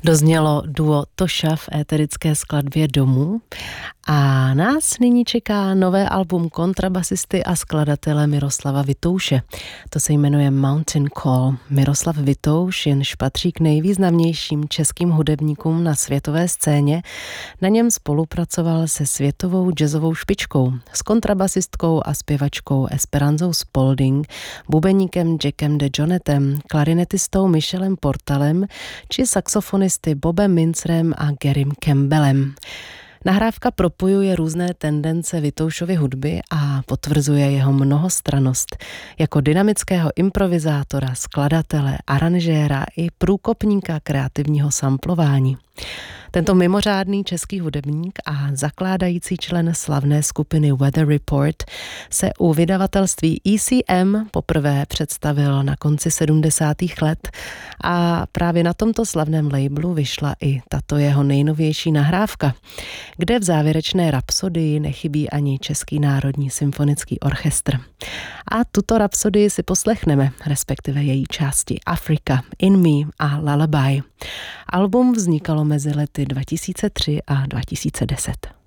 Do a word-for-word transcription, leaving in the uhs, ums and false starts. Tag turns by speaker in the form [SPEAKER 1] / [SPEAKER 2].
[SPEAKER 1] Doznělo duo Tosha v éterické skladbě Domů a nás nyní čeká nové album kontrabasisty a skladatele Miroslava Vitouše. To se jmenuje Mountain Call. Miroslav Vitouš, jenž patří k nejvýznamnějším českým hudebníkům na světové scéně, na něm spolupracoval se světovou jazzovou špičkou, s kontrabasistkou a zpěvačkou Esperanzou Spalding, bubeníkem Jackem de Jonetem, klarinetistou Michelem Portalem či saxofonisty Bobem Mincerem a Garym Campbellem. Nahrávka propojuje různé tendence Vitoušovy hudby a potvrzuje jeho mnohostrannost jako dynamického improvizátora, skladatele, aranžéra i průkopníka kreativního samplování. Tento mimořádný český hudebník a zakládající člen slavné skupiny Weather Report se u vydavatelství E C M poprvé představil na konci sedmdesátých let a právě na tomto slavném labelu vyšla i tato jeho nejnovější nahrávka, kde v závěrečné rapsodii nechybí ani Český národní symfonický orchestr. A tuto rapsodii si poslechneme, respektive její části Africa, In Me a Lullaby. Album vznikalo mezi lety dva tisíce tři a dva tisíce deset.